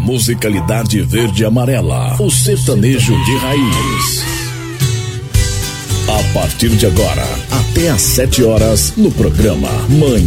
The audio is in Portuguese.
musicalidade verde e amarela, o sertanejo de raiz. A partir de agora, até às 7 horas, no programa Manhã